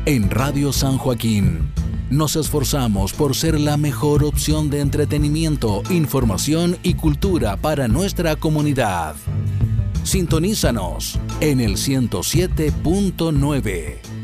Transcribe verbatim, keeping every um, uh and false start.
En Radio San Joaquín nos esforzamos por ser la mejor opción de entretenimiento, información y cultura para nuestra comunidad. Sintonízanos en el ciento siete punto nueve.